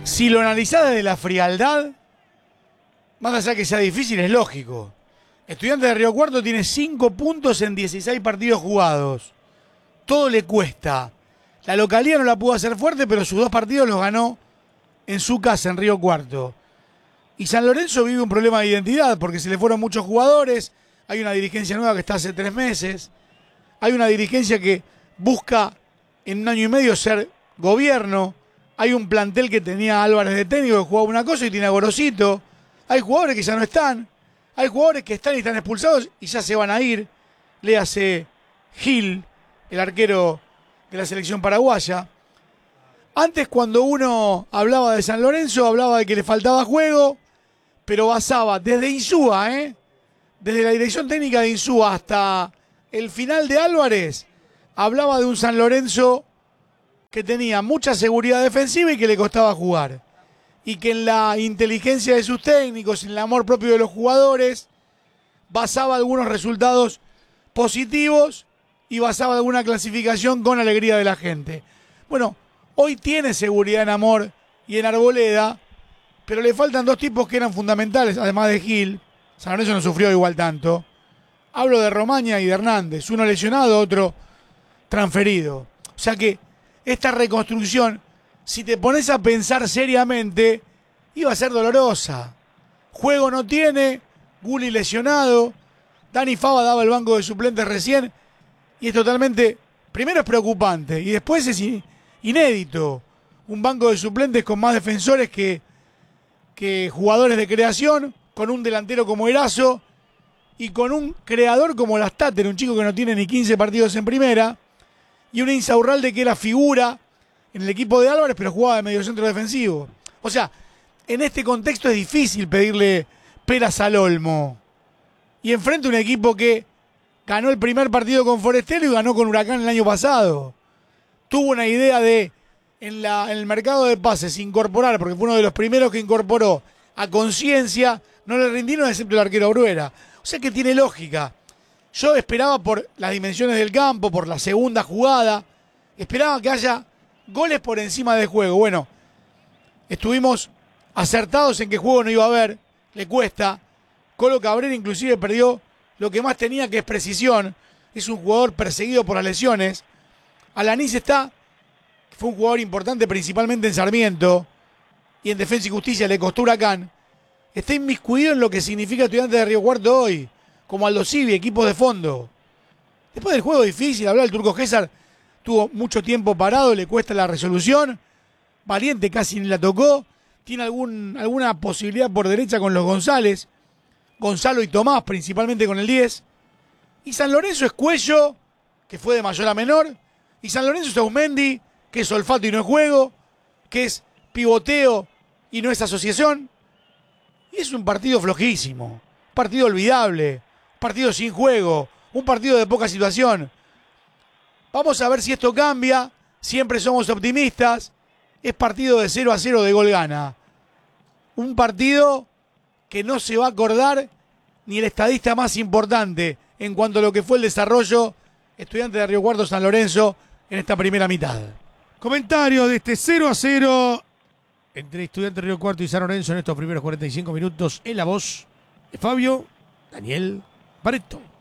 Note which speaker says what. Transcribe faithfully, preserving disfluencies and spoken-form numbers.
Speaker 1: Si lo analizás desde la frialdad, más allá que sea difícil, es lógico. Estudiantes de Río Cuarto tiene cinco puntos en dieciséis partidos jugados. Todo le cuesta. La localidad no la pudo hacer fuerte, pero sus dos partidos los ganó en su casa, en Río Cuarto. Y San Lorenzo vive un problema de identidad, porque se le fueron muchos jugadores, hay una dirigencia nueva que está hace tres meses, hay una dirigencia que busca en un año y medio ser gobierno, hay un plantel que tenía a Álvarez de técnico que jugaba una cosa y tiene a Gorosito, hay jugadores que ya no están, hay jugadores que están y están expulsados y ya se van a ir, léase Gil, el arquero de la selección paraguaya. Antes, cuando uno hablaba de San Lorenzo, hablaba de que le faltaba juego, pero basaba desde Insúa, ¿eh? desde la dirección técnica de Insúa hasta el final de Álvarez, hablaba de un San Lorenzo que tenía mucha seguridad defensiva y que le costaba jugar. Y que en la inteligencia de sus técnicos, en el amor propio de los jugadores, basaba algunos resultados positivos y basaba alguna clasificación con alegría de la gente. Bueno, hoy tiene seguridad en Amor y en Arboleda, pero le faltan dos tipos que eran fundamentales, además de Gil. San Lorenzo no sufrió igual tanto. Hablo de Romaña y de Hernández, uno lesionado, otro transferido. O sea que esta reconstrucción, si te pones a pensar seriamente, iba a ser dolorosa. Juego no tiene, Gulli lesionado, Dani Fava daba el banco de suplentes recién, y es totalmente, primero es preocupante, y después es inédito. Un banco de suplentes con más defensores que, que jugadores de creación, con un delantero como Erazo, y con un creador como Lastater, un chico que no tiene ni quince partidos en primera, y un Insaurralde que era figura en el equipo de Álvarez, pero jugaba de mediocentro defensivo. O sea, en este contexto es difícil pedirle peras al olmo. Y enfrente un equipo que ganó el primer partido con Forestero y ganó con Huracán el año pasado. Tuvo una idea de, en, la, en el mercado de pases, incorporar, porque fue uno de los primeros que incorporó a Conciencia, no le rindieron excepto el arquero Bruera. O sea que tiene lógica. Yo esperaba por las dimensiones del campo, por la segunda jugada, esperaba que haya goles por encima del juego. Bueno, estuvimos acertados en que juego no iba a haber, le cuesta. Colo Cabrera inclusive perdió lo que más tenía, que es precisión. Es un jugador perseguido por las lesiones. Alanís está, fue un jugador importante principalmente en Sarmiento, y en Defensa y Justicia le costó Huracán. Está inmiscuido en lo que significa Estudiantes de Río Cuarto hoy, como Aldo Civi, equipos de fondo. Después del juego difícil, hablar el Turco César tuvo mucho tiempo parado, le cuesta la resolución. Valiente casi ni la tocó. Tiene algún, alguna posibilidad por derecha con los González. Gonzalo y Tomás, principalmente con el diez. Y San Lorenzo es Cuello, que fue de mayor a menor. Y San Lorenzo es Aumendi, que es olfato y no es juego, que es pivoteo y no es asociación. Y es un partido flojísimo, un partido olvidable, un partido sin juego, un partido de poca situación. Vamos a ver si esto cambia. Siempre somos optimistas. Es partido de cero a cero de gol gana. Un partido que no se va a acordar ni el estadista más importante en cuanto a lo que fue el desarrollo Estudiantes de Río Cuarto San Lorenzo en esta primera mitad.
Speaker 2: Comentario de este cero a cero entre Estudiantes de Río Cuarto y San Lorenzo en estos primeros cuarenta y cinco minutos, en la voz de Fabio Daniel Pareto.